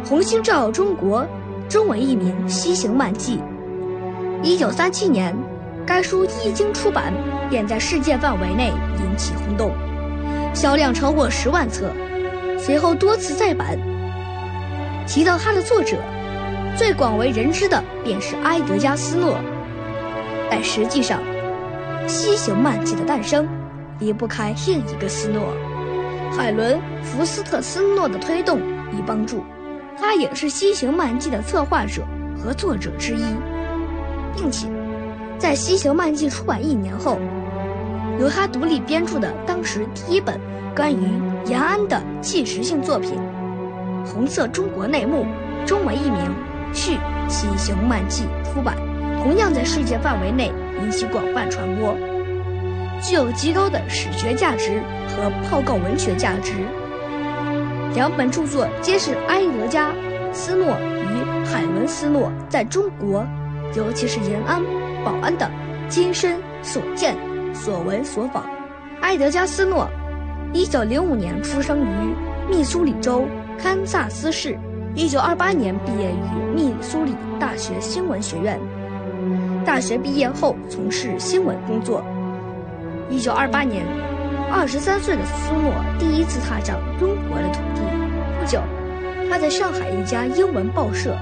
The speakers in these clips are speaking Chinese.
红星照耀中国，中文译名《西行漫记》。1937年，该书一经出版，便在世界范围内引起轰动，销量超过10万册，随后多次再版。提到它的作者，最广为人知的便是埃德加·斯诺，但实际上，《西行漫记》的诞生离不开另一个斯诺——海伦·福斯特斯诺的推动与帮助。他也是《西行漫记》的策划者和作者之一，并且在《西行漫记》出版1年后，由他独立编著的当时第一本关于延安的纪实性作品《红色中国内幕》中文译名《续西行漫记》出版，同样在世界范围内引起广泛传播，具有极高的史学价值和报告文学价值。两本著作皆是埃德加·斯诺与海伦·斯诺在中国，尤其是延安、保安的亲身所见、所闻所访。埃德加·斯诺1905年出生于密苏里州堪萨斯市，1928年毕业于密苏里大学新闻学院。大学毕业后从事新闻工作。1928年，23岁的斯诺第一次踏上中国的土地。不久，他在上海一家英文报社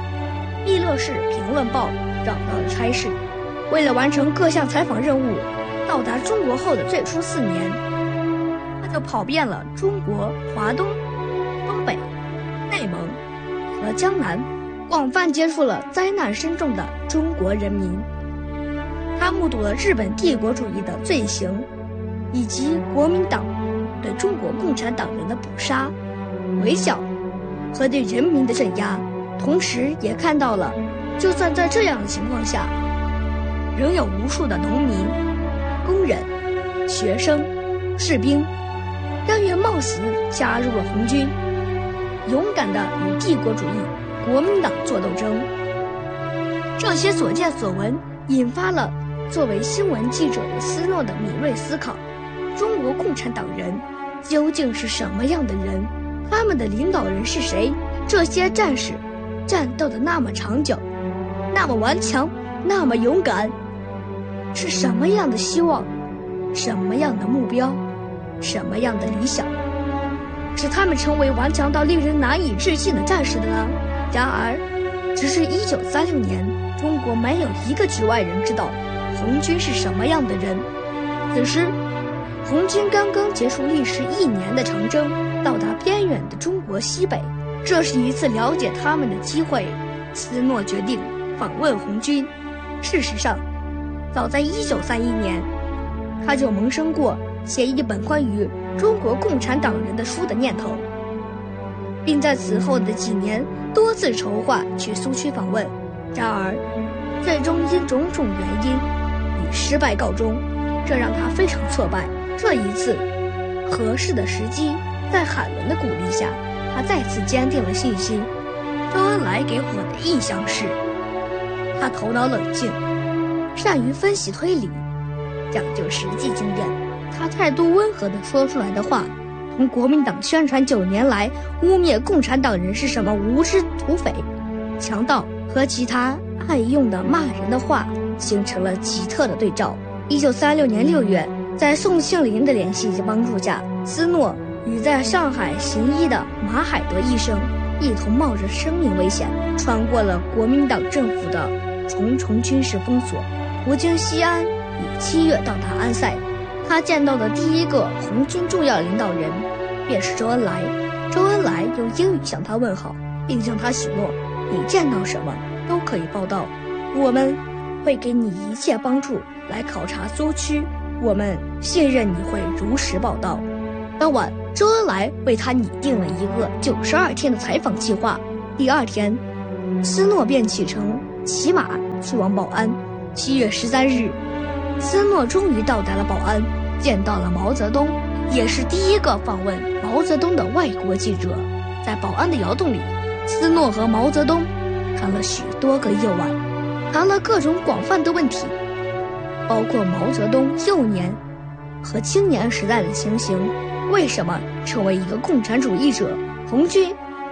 《密勒市评论报》找到了差事。为了完成各项采访任务，到达中国后的最初4年，他就跑遍了中国华东、东北、内蒙和江南，广泛接触了灾难深重的中国人民。他目睹了日本帝国主义的罪行，以及国民党对中国共产党人的捕杀、围剿和对人民的镇压，同时也看到了，就算在这样的情况下，仍有无数的农民、工人、学生、士兵甘愿冒死加入了红军，勇敢地与帝国主义、国民党作斗争。这些所见所闻引发了作为新闻记者的斯诺的敏锐思考：中国共产党人究竟是什么样的人？他们的领导人是谁？这些战士战斗的那么长久，那么顽强，那么勇敢，是什么样的希望？什么样的目标？什么样的理想，使他们成为顽强到令人难以置信的战士的呢？然而，直至1936年，中国没有一个局外人知道红军是什么样的人。此时，红军刚刚结束历时1年的长征，到达偏远的中国西北，这是一次了解他们的机会。斯诺决定访问红军。事实上，早在1931年，他就萌生过写一本关于中国共产党人的书的念头，并在此后的几年多次筹划去苏区访问。然而，最终因种种原因以失败告终，这让他非常挫败。这一次，合适的时机，在海伦的鼓励下，他再次坚定了信心。周恩来给我的印象是，他头脑冷静，善于分析推理，讲究实际经验。他态度温和地说出来的话，同国民党宣传9年来污蔑共产党人是什么无知土匪、强盗和其他爱用的骂人的话形成了奇特的对照。1936年6月，在宋庆龄的联系及帮助下，斯诺与在上海行医的马海德医生一同冒着生命危险，穿过了国民党政府的重重军事封锁，途经西安，于7月到达安塞。他见到的第一个红军重要领导人便是周恩来。周恩来用英语向他问好，并向他许诺：你见到什么都可以报道，我们会给你一切帮助。来考察苏区，我们信任你会如实报道。当晚，周恩来为他拟定了一个92天的采访计划。第2天，斯诺便启程骑马去往保安。7月13日，斯诺终于到达了保安，见到了毛泽东，也是第一个访问毛泽东的外国记者。在保安的窑洞里，斯诺和毛泽东谈了许多个夜晚，谈了各种广泛的问题，包括毛泽东幼年和青年时代的情形，为什么成为一个共产主义者，红军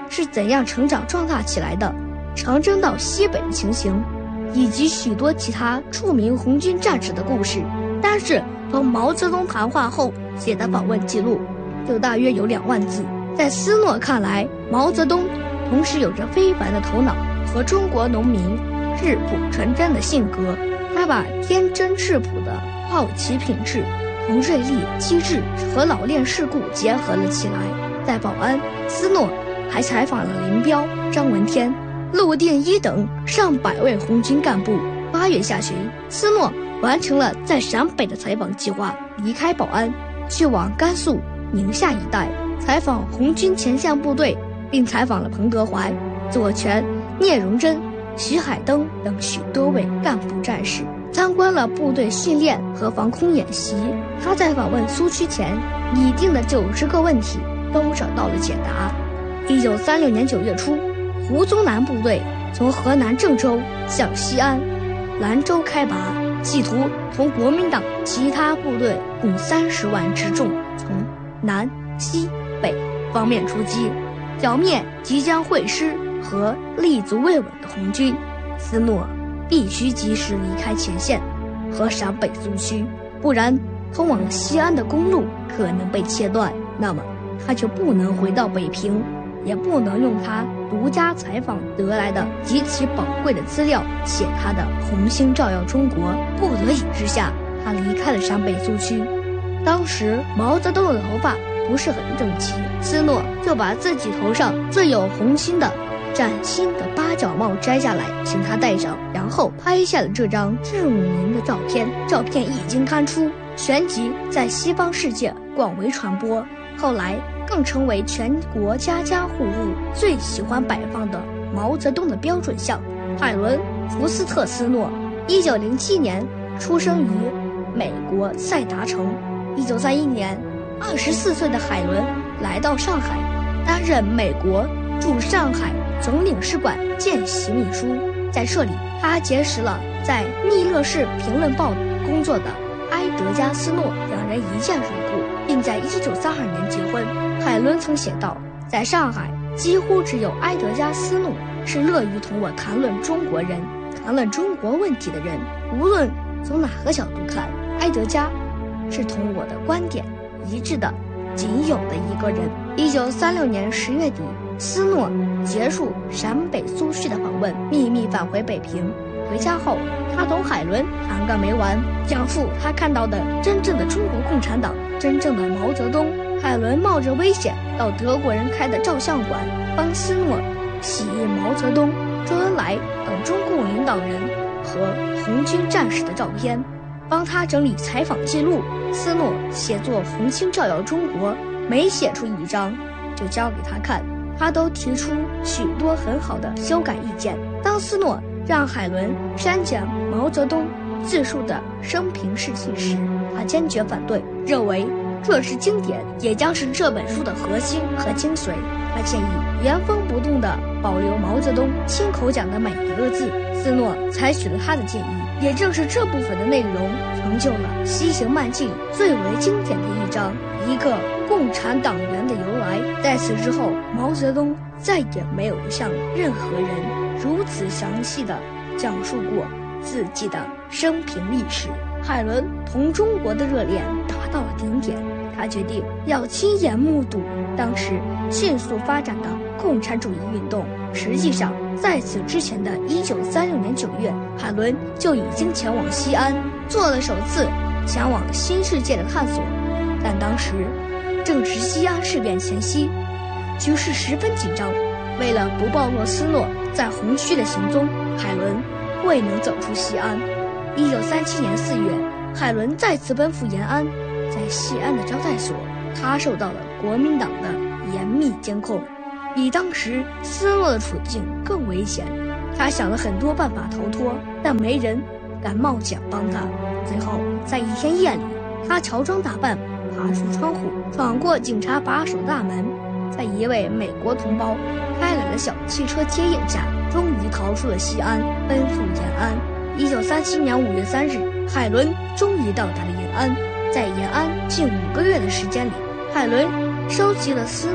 是怎样成长壮大起来的，长征到西北的情形，以及许多其他著名红军战士的故事。但是同毛泽东谈话后写的访问记录就大约有2万字。在斯诺看来，毛泽东同时有着非凡的头脑和中国农民质朴纯真的性格，他把天真质朴的好奇品质同锐利机智和老练世故结合了起来。在保安，斯诺还采访了林彪、张闻天、陆定一等上百位红军干部。8月下旬，斯诺完成了在陕北的采访计划，离开保安，去往甘肃、宁夏一带采访红军前线部队，并采访了彭德怀、左权、聂荣臻、徐海登等许多位干部战士，参观了部队训练和防空演习。他在访问苏区前拟定的90个问题都找到了解答。1936年9月初，胡宗南部队从河南郑州向西安、兰州开拔，企图同国民党其他部队共30万之众从南、西、北方面出击，剿灭即将会师和立足未稳的红军。斯诺必须及时离开前线和陕北苏区，不然通往西安的公路可能被切断，那么他就不能回到北平，也不能用他独家采访得来的极其宝贵的资料写他的《红星照耀中国》。不得已之下，他离开了陕北苏区。当时毛泽东的头发不是很整齐，斯诺就把自己头上最有红星的崭新的八角帽摘下来，请他戴上，然后拍下了这张著名的照片。照片一经刊出，旋即在西方世界广为传播，后来更成为全国家家户户最喜欢摆放的毛泽东的标准像。海伦·福斯特·斯诺1907年出生于美国塞达城。1931年24岁的海伦来到上海，担任美国驻上海总领事馆见习秘书。在这里，他结识了在《密勒市评论报》工作的埃德加·斯诺，两人一见如故，并在1932年结婚。海伦曾写道，在上海几乎只有埃德加·斯诺是乐于同我谈论中国人、谈论中国问题的人。无论从哪个角度看，埃德加是同我的观点一致的仅有的一个人。1936年10月底，斯诺结束陕北苏区的访问，秘密返回北平。回家后，他同海伦谈个没完，讲述他看到的真正的中国共产党，真正的毛泽东。海伦冒着危险到德国人开的照相馆，帮斯诺洗印毛泽东、周恩来等中共领导人和红军战士的照片，帮他整理采访记录。斯诺写作《红星照耀中国》，每写出一张就交给他看，他都提出许多很好的修改意见。当斯诺让海伦删减毛泽东自述的生平事迹时，他坚决反对，认为这是经典，也将是这本书的核心和精髓。他建议原封不动地保留毛泽东亲口讲的每一个字。斯诺采取了他的建议，也正是这部分的内容成就了《西行漫记》里最为经典的一章，一个共产党员的由来。在此之后，毛泽东再也没有向任何人如此详细地讲述过自己的生平历史。海伦同中国的热恋达到了顶点，他决定要亲眼目睹当时迅速发展的共产主义运动。实际上，在此之前的1936年9月，海伦就已经前往西安，做了首次前往新世界的探索。但当时正值西安事变前夕，局势十分紧张。为了不暴露斯诺在红区的行踪，海伦未能走出西安。1937年4月，海伦再次奔赴延安，在西安的招待所，他受到了国民党的严密监控，比当时斯诺的处境更危险。他想了很多办法逃脱，但没人敢冒险帮他。最后，在一天夜里，他乔装打扮，爬出窗户，闯过警察把守大门，在一位美国同胞开来的小汽车接应下，终于逃出了西安，奔赴延安。1937年5月3日，海伦终于到达了延安。在延安近5个月的时间里，海伦收集了斯诺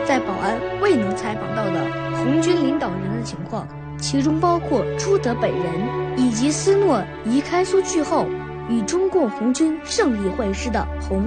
在宝安未能采访到的红军领导人的情况，其中包括朱德本人以及斯诺移开苏区后与中共红军胜利会师的红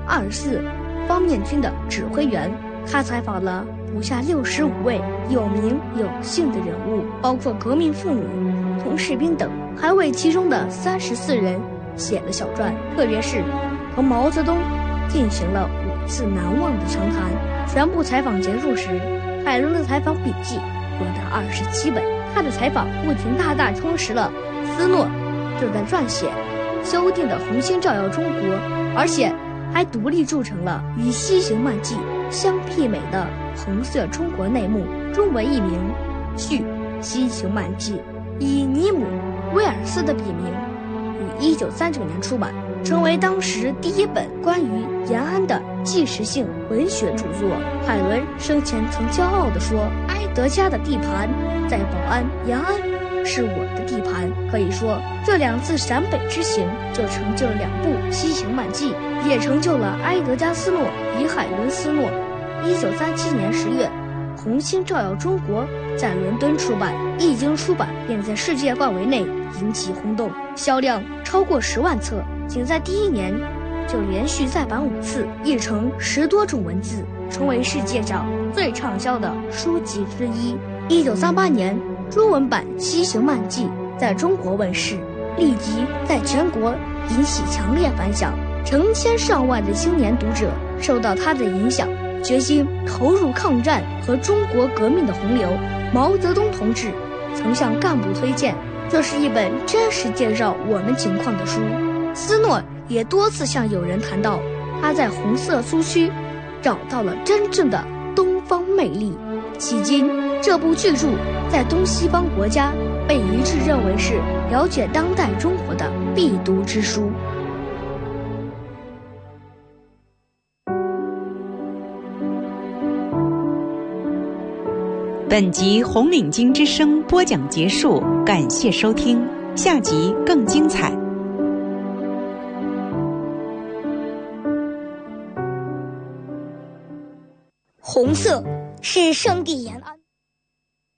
24方面军的指挥员。他采访了不下65位有名有姓的人物，包括革命妇女、普通士兵等，还为其中的34人写了小传，特别是和毛泽东进行了5次难忘的长谈。全部采访结束时，海伦的采访笔记多达27本。他的采访不仅大大充实了斯诺正在撰写修订的《红星照耀中国》，而且还独立铸成了与《西行漫记》相媲美的红色中国内幕，中文译名《续西行漫记》，以尼姆·威尔斯的笔名，于1939年出版，成为当时第一本关于延安的纪实性文学著作。海伦生前曾骄傲地说：“埃德加的地盘在宝安，延安是我的地盘。”可以说，这2次陕北之行就成就了2部《西行漫记》，也成就了埃德加·斯诺与海伦·斯诺。1937年10月，《红星照耀中国》在伦敦出版，一经出版便在世界范围内引起轰动，销量超过10万册，仅在第1年就连续再版5次，译成10多种文字，成为世界上最畅销的书籍之一。1938年，中文版《西行漫记》在中国问世，立即在全国引起强烈反响，成千上万的青年读者受到他的影响，决心投入抗战和中国革命的洪流。毛泽东同志曾向干部推荐，这是一本真实介绍我们情况的书。斯诺也多次向友人谈到，他在红色苏区找到了真正的东方魅力。迄今，这部巨著在东西方国家被一致认为是了解当代中国的必读之书。 本集《红领巾之声》播讲结束，感谢收听，下集更精彩。 红色是圣地延安。